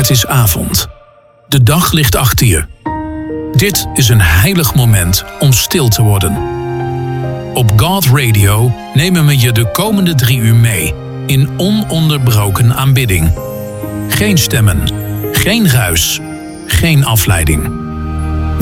Het is avond. De dag ligt achter je. Dit is een heilig moment om stil te worden. Op God Radio nemen we je de komende 3 uur mee in ononderbroken aanbidding. Geen stemmen, geen ruis, geen afleiding.